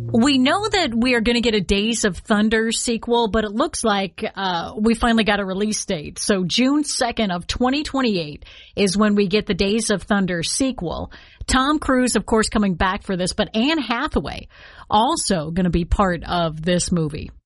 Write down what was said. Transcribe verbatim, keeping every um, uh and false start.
We know that we are going to get a Days of Thunder sequel, but it looks like uh we finally got a release date. So June second of twenty twenty-eight is when we get the Days of Thunder sequel. Tom Cruise, of course, coming back for this, but Anne Hathaway also going to be part of this movie.